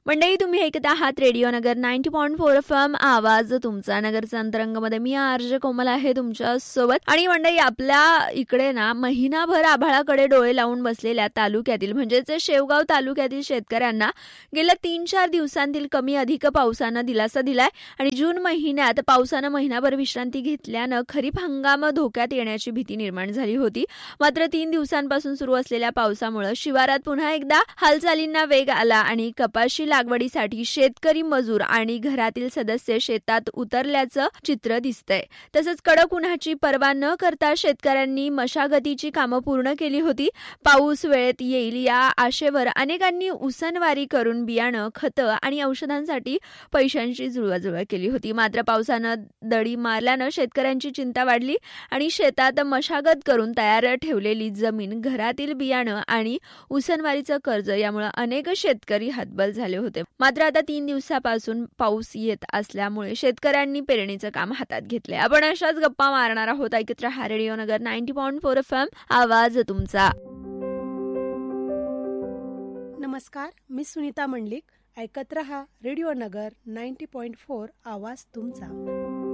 मंडळी, तुम्ही ऐकत आहात रेडिओ नगर 90.4 FM, आवाज तुमचा. नगरचा अंतरंगमध्ये मी आरजे कोमल आहे तुमच्या सोबत. आणि मंडळी, आपल्या इकडे ना महिनाभर आभाळाकडे डोळे लावून बसलेल्या तालुक्यातील म्हणजेच शेवगाव तालुक्यातील शेतकऱ्यांना गेल्या 3-4 दिवसांतील कमी अधिक पावसानं दिलासा दिलाय. आणि जून महिन्यात पावसानं महिनाभर विश्रांती घेतल्यानं खरीप हंगाम धोक्यात येण्याची भीती निर्माण झाली होती. मात्र 3 दिवसांपासून सुरू असलेल्या पावसामुळे शिवारात पुन्हा एकदा हालचालींना वेग आला आणि कपाशी लागवडीसाठी शेतकरी मजूर आणि घरातील सदस्य शेतात उतरल्याचं चित्र दिसतंय. तसंच कडक उन्हाची पर्वा न करता शेतकऱ्यांनी मशागतीची कामं पूर्ण केली होती. पाऊस वेळेत येईल या आशेवर अनेकांनी उसनवारी करून बियाणं, खतं आणि औषधांसाठी पैशांची जुळवाजुळव केली होती. मात्र पावसानं दडी मारल्यानं शेतकऱ्यांची चिंता वाढली आणि शेतात मशागत करून तयार ठेवलेली जमीन, घरातील बियाणं आणि उसनवारीचं कर्ज यामुळे अनेक शेतकरी हतबल झाले होते. मात्र आता 3 दिवसापासून पाऊस येत असल्यामुळे शेतकऱ्यांनी पेरणीचं काम हातात घेतलंय. आपण अशाच गप्पा मारणार आहोत. ऐकत रहा रेडिओ नगर 90.4 FM, आवाज तुमचा. नमस्कार, मी सुनीता मंडलिक. ऐकत रहा रेडिओ नगर 90.4, आवाज तुमचा.